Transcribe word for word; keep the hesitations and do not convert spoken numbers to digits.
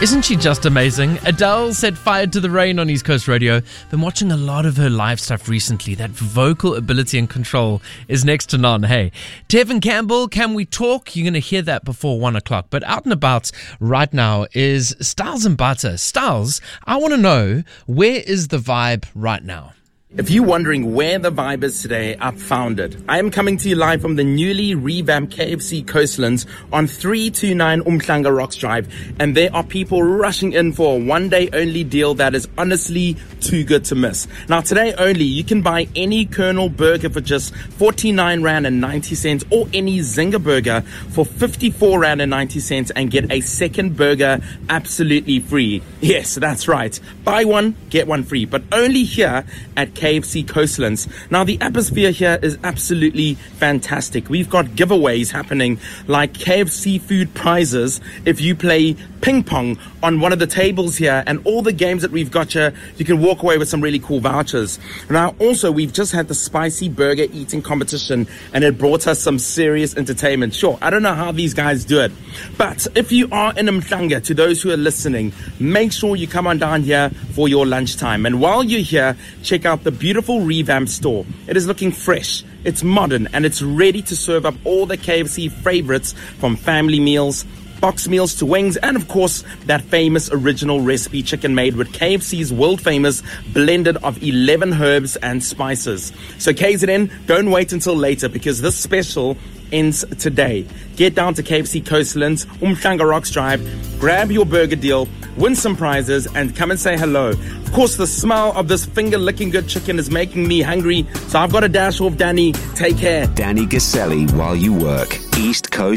Isn't she just amazing? Adele set fire to the rain on East Coast Radio. Been watching a lot of her live stuff recently. That vocal ability and control is next to none. Hey, Tevin Campbell, Can We Talk? You're going to hear that before one o'clock. But out and about right now is Styles and Butter. Styles, I want to know, where is the vibe right now? If you're wondering where the vibe is today, I've found it. I am coming to you live from the newly revamped K F C Coastlands on three two nine Umhlanga Rocks Drive. And there are people rushing in for a one-day only deal that is honestly too good to miss. Now, today only, you can buy any Colonel burger for just forty-nine rand and ninety cents or any Zinger burger for fifty-four rand and ninety cents and get a second burger absolutely free. Yes, that's right. Buy one, get one free, but only here at K F C Coastlands. Now, the atmosphere here is absolutely fantastic. We've got giveaways happening like K F C food prizes if you play ping pong on one of the tables here, and all the games that we've got here, you can walk away with some really cool vouchers. Now, also, we've just had the spicy burger eating competition, and it brought us some serious entertainment. Sure, I don't know how these guys do it, but if you are in Umhlanga, to those who are listening, make sure you come on down here for your lunchtime. And while you're here, check out the beautiful revamped store. It is looking fresh, it's modern, and it's ready to serve up all the K F C favorites, from family meals, box meals to wings, and of course that famous original recipe chicken made with K F C's world famous blended of eleven herbs and spices. So K Z N, don't wait until later, because this special ends today. Get down to K F C Coastlands, Umhlanga Rocks Drive, grab your burger deal, win some prizes, and come and say hello. Of course, the smell of this finger-licking good chicken is making me hungry, so I've got to dash off. Danny, take care. Danny Gaselli while you work. East Coast